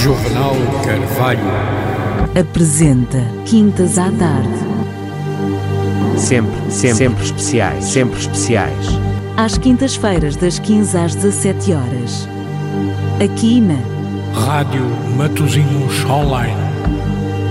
Juvenal Carvalho apresenta Quintas à Tarde. Sempre especiais. Às quintas-feiras, das 15 às 17 horas. Aqui na Rádio Matosinhos Online.